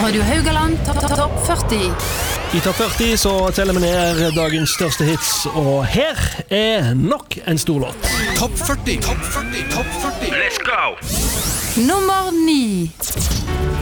Radio Haugaland Topp 40. I Topp 40 så teller vi ned dagens største hits, og her nok en stor låt. Topp 40. Let's go! Nummer 9.